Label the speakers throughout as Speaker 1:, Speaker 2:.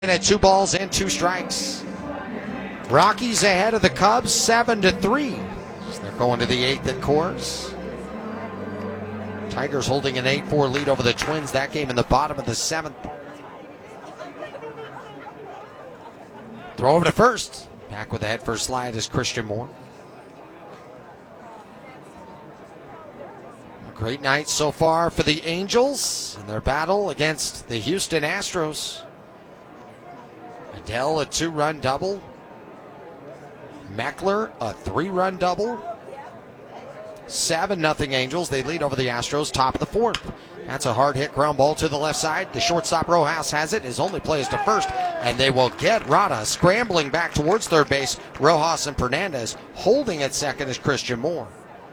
Speaker 1: At 2 balls and 2 strikes. Rockies ahead of the Cubs 7-3. So they're going to the 8th at Coors. Tigers holding an 8-4 lead over the Twins. That game in the bottom of the 7th. Throw over to first. Back with the head first slide is Christian Moore. A great night so far for the Angels in their battle against the Houston Astros. Adele, a 2-run double. Meckler, a 3-run double. 7-0 Angels. They lead over the Astros, top of the 4th. That's a hard hit ground ball to the left side. The shortstop Rojas has it. His only play is to first, and they will get Rada scrambling back towards third base. Rojas and Fernandez holding at second is Christian Moore.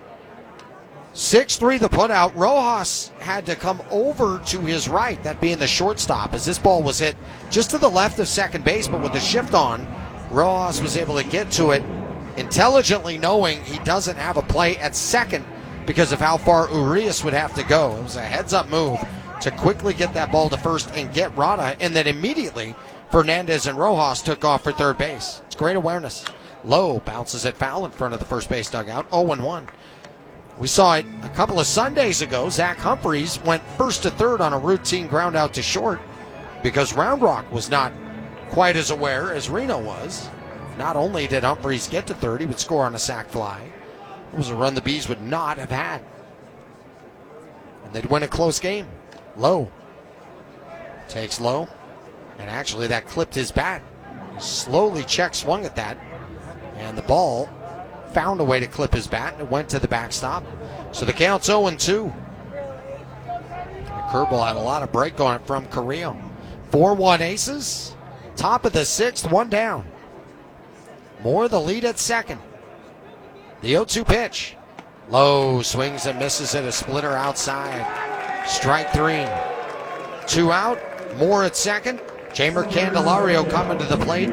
Speaker 1: 6-3 the putout. Rojas had to come over to his right, that being the shortstop, as this ball was hit just to the left of second base, but with the shift on, Rojas was able to get to it, intelligently knowing he doesn't have a play at second because of how far Urias would have to go. It was a heads-up move to quickly get that ball to first and get Rada, and then immediately Fernandez and Rojas took off for third base. It's great awareness. Lowe bounces it foul in front of the first base dugout, 0-1. We saw it a couple of Sundays ago. Zach Humphreys went first to third on a routine ground out to short because Round Rock was not quite as aware as Reno was. Not only did Humphreys get to third, he would score on a sac fly. It was a run the Bees would not have had. And they'd win a close game. Lowe takes low, and actually that clipped his bat. He slowly check swung at that, and the ball found a way to clip his bat, and it went to the backstop. So the count's 0-2. The curveball had a lot of break on it from Carrillo. 4-1 Aces. Top of the 6th, 1 down. Moore the lead at second. The 0-2 pitch. Low swings and misses at a splitter outside. Strike 3. 2 out. Moore at second. Jeimer Candelario coming to the plate.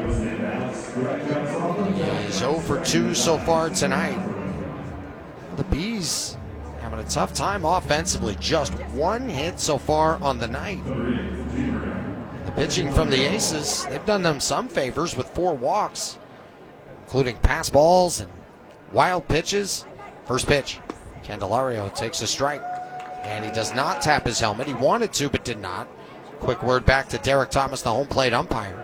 Speaker 1: He's 0 for 2 so far tonight. The Bees having a tough time offensively. Just 1 hit so far on the night. The pitching from the Aces, they've done them some favors with 4 walks, including pass balls and wild pitches. First pitch, Candelario takes a strike, and he does not tap his helmet. He wanted to, but did not. Quick word back to Derek Thomas, the home plate umpire.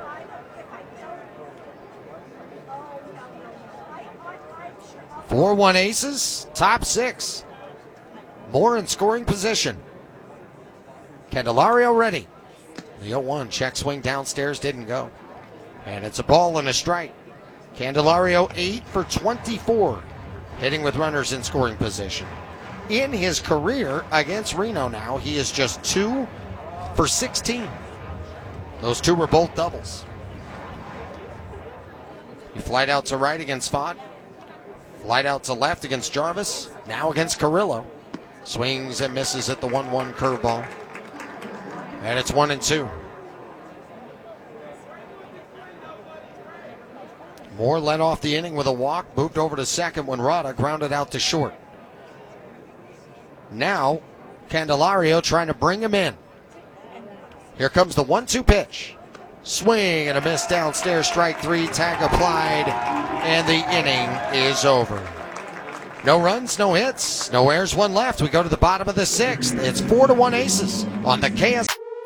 Speaker 1: 4-1 Aces, top 6. Moore in scoring position. Candelario ready. The 0-1 check swing downstairs didn't go. And it's a ball and a strike. Candelario 8 for 24, hitting with runners in scoring position. In his career against Reno now, he is just 2 for 16. Those 2 were both doubles. He flied out to right against Fott. Flight out to left against Jarvis. Now against Carrillo. Swings and misses at the 1-1 curveball. And it's 1-2. Moore led off the inning with a walk. Moved over to second when Rada grounded out to short. Now, Candelario trying to bring him in. Here comes the 1-2 pitch. Swing and a miss downstairs, strike 3, tag applied, and the inning is over. No runs, no hits, no errors, 1 left. We go to the bottom of the 6th. It's 4-1 Aces on the KS.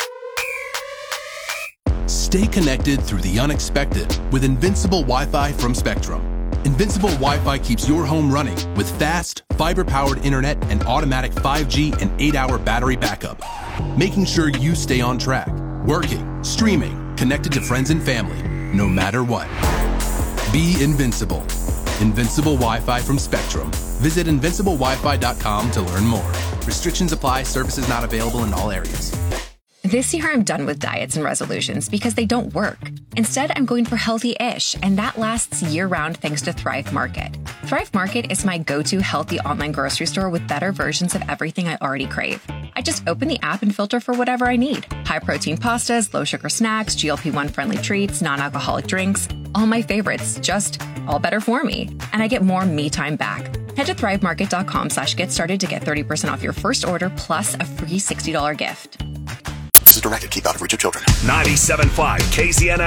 Speaker 2: Stay connected through the unexpected with Invincible Wi-Fi from Spectrum. Invincible Wi-Fi keeps your home running with fast, fiber-powered internet and automatic 5G and 8-hour battery backup, making sure you stay on track, working, streaming, connected to friends and family, no matter what. Be invincible. Invincible Wi-Fi from Spectrum. Visit invinciblewifi.com to learn more. Restrictions apply. Services not available in all areas.
Speaker 3: This year, I'm done with diets and resolutions because they don't work. Instead, I'm going for healthy-ish, and that lasts year-round thanks to Thrive Market. Thrive Market is my go-to healthy online grocery store with better versions of everything I already crave. I just open the app and filter for whatever I need. High-protein pastas, low-sugar snacks, GLP-1-friendly treats, non-alcoholic drinks. All my favorites, just all better for me. And I get more me time back. Head to thrivemarket.com/get started to get 30% off your first order plus a free $60 gift.
Speaker 4: directed. Keep out of reach of children.
Speaker 5: 97.5 KZNS.